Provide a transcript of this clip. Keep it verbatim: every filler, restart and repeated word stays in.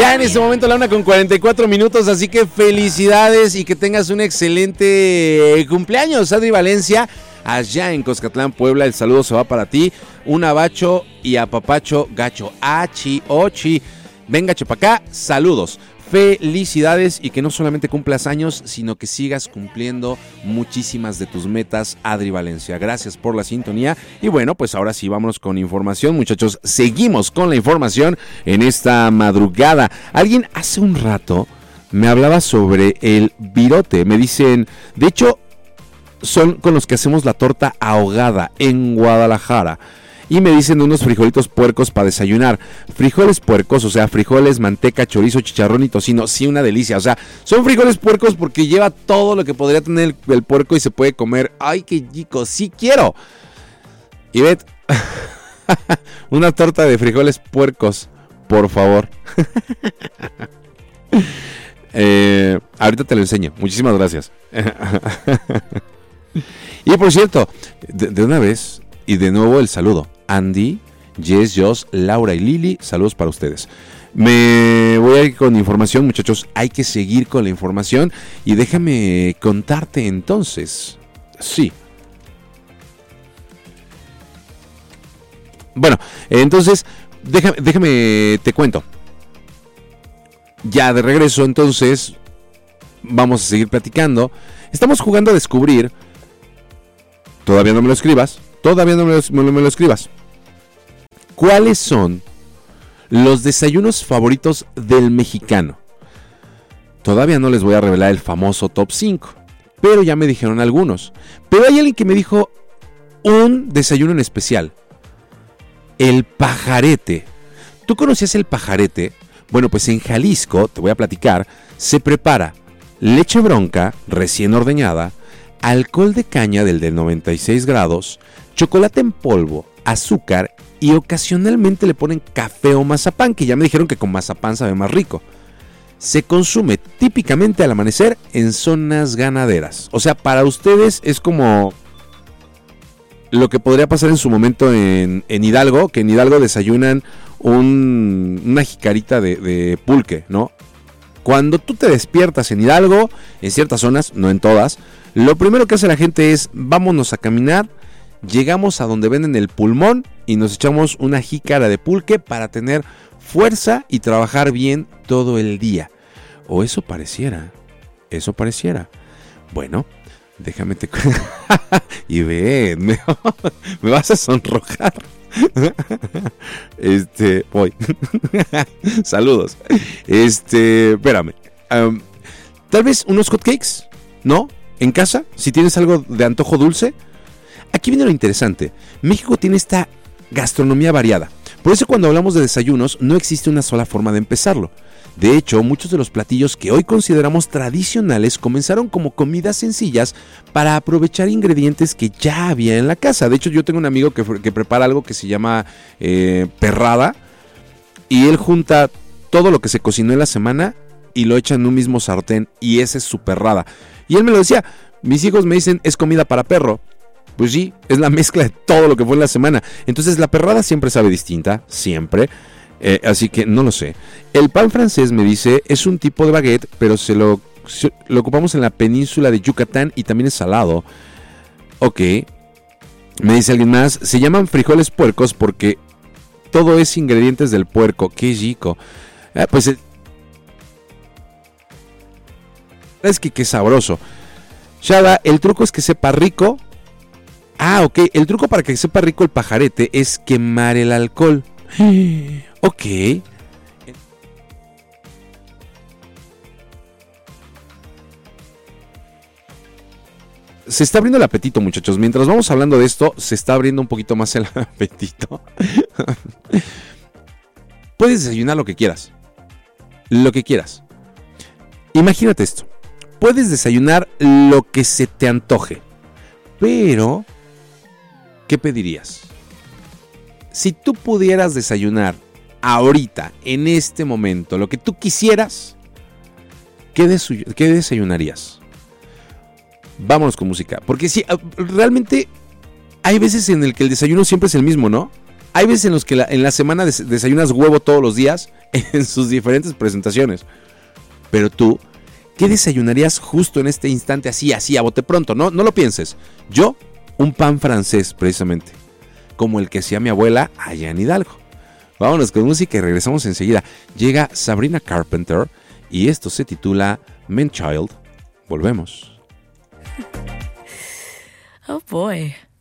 Ya en este momento la una con cuarenta y cuatro minutos, así que felicidades y que tengas un excelente cumpleaños, Adri Valencia. Allá en Coscatlán, Puebla, el saludo se va para ti. Un abacho y apapacho gacho. Achi, ochi. Venga, chepacá, saludos. Felicidades y que no solamente cumplas años, sino que sigas cumpliendo muchísimas de tus metas, Adri Valencia. Gracias por la sintonía. Y bueno, pues ahora sí, vámonos con información, muchachos. Seguimos con la información en esta madrugada. Alguien hace un rato me hablaba sobre el virote. Me dicen, de hecho, son con los que hacemos la torta ahogada en Guadalajara. Y me dicen de unos frijolitos puercos para desayunar. Frijoles puercos, o sea, frijoles, manteca, chorizo, chicharrón y tocino. Sí, una delicia. O sea, son frijoles puercos porque lleva todo lo que podría tener el, el puerco y se puede comer. ¡Ay, qué rico! ¡Sí quiero! Y Ivette, una torta de frijoles puercos, por favor. eh, ahorita te lo enseño. Muchísimas gracias. Y por cierto, de, de una vez, y de nuevo el saludo. Andy, Jess, Joss, Laura y Lili, saludos para ustedes. Me voy a ir con información, muchachos. Hay que seguir con la información. Y déjame contarte entonces. Sí. Bueno, entonces, déjame, déjame te cuento. Ya de regreso, entonces, vamos a seguir platicando. Estamos jugando a descubrir. Todavía no me lo escribas. Todavía no me lo, me lo escribas. ¿Cuáles son los desayunos favoritos del mexicano? Todavía no les voy a revelar el famoso top cinco, pero ya me dijeron algunos. Pero hay alguien que me dijo un desayuno en especial. El pajarete. ¿Tú conocías el pajarete? Bueno, pues en Jalisco, te voy a platicar, se prepara leche bronca recién ordeñada, alcohol de caña del de noventa y seis grados, chocolate en polvo, azúcar y ocasionalmente le ponen café o mazapán, que ya me dijeron que con mazapán sabe más rico. Se consume típicamente al amanecer en zonas ganaderas. O sea, para ustedes es como lo que podría pasar en su momento en, en Hidalgo, que en Hidalgo desayunan un, una jicarita de, de pulque, ¿no? Cuando tú te despiertas en Hidalgo, en ciertas zonas, no en todas, lo primero que hace la gente es vámonos a caminar. Llegamos a donde venden el pulmón y nos echamos una jícara de pulque para tener fuerza y trabajar bien todo el día. O eso pareciera, eso pareciera. Bueno, déjame te... y ven, me... me vas a sonrojar. Este, voy. Saludos. Este, espérame. Um, Tal vez unos hotcakes, ¿no? En casa, si tienes algo de antojo dulce. Aquí viene lo interesante. México tiene esta gastronomía variada. Por eso cuando hablamos de desayunos no existe una sola forma de empezarlo. De hecho, muchos de los platillos que hoy consideramos tradicionales comenzaron como comidas sencillas para aprovechar ingredientes que ya había en la casa. De hecho, yo tengo un amigo que, que prepara algo que se llama eh, perrada y él junta todo lo que se cocinó en la semana y lo echa en un mismo sartén y esa es su perrada. Y él me lo decía, mis hijos me dicen es comida para perro. Pues sí, es la mezcla de todo lo que fue en la semana. Entonces la perrada siempre sabe distinta, siempre. Eh, así que no lo sé. El pan francés, me dice, es un tipo de baguette, pero se lo, se, lo ocupamos en la península de Yucatán y también es salado. Ok. Me dice alguien más, se llaman frijoles puercos porque todo es ingredientes del puerco. Qué rico. Ah, pues eh, es que qué sabroso. Shada, el truco es que sepa rico. Ah, ok. El truco para que sepa rico el pajarete es quemar el alcohol. Ok. Se está abriendo el apetito, muchachos. Mientras vamos hablando de esto, se está abriendo un poquito más el apetito. Puedes desayunar lo que quieras. Lo que quieras. Imagínate esto. Puedes desayunar lo que se te antoje. Pero, ¿qué pedirías? Si tú pudieras desayunar ahorita, en este momento, lo que tú quisieras, ¿qué, desu- qué desayunarías? Vámonos con música. Porque sí, realmente hay veces en el que el desayuno siempre es el mismo, ¿no? Hay veces en los que la, en la semana des- desayunas huevo todos los días en sus diferentes presentaciones. Pero tú, ¿qué desayunarías justo en este instante así, así, a bote pronto? No, no lo pienses. Yo, un pan francés, precisamente, como el que hacía mi abuela allá en Hidalgo. Vámonos con música y regresamos enseguida. Llega Sabrina Carpenter y esto se titula Man Child. Volvemos. Oh boy.